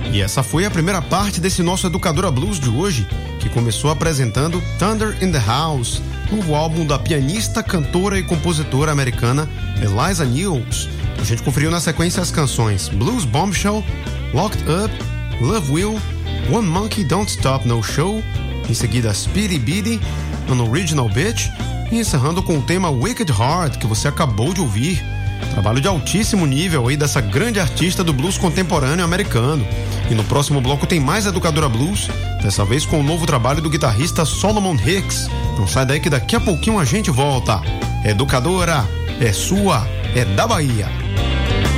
E essa foi a primeira parte desse nosso Educadora Blues de hoje, que começou apresentando Thunder in the House, novo álbum da pianista, cantora e compositora americana Eliza Newells. A gente conferiu na sequência as canções Blues Bombshell, Locked Up, Love Will, One Monkey Don't Stop No Show, em seguida Speedy Beady, An Original Bitch, e encerrando com o tema Wicked Heart, que você acabou de ouvir. Trabalho de altíssimo nível aí dessa grande artista do blues contemporâneo americano. E no próximo bloco tem mais Educadora Blues, dessa vez com o novo trabalho do guitarrista Solomon Hicks. Não sai daí que daqui a pouquinho a gente volta. Educadora, é sua, é da Bahia.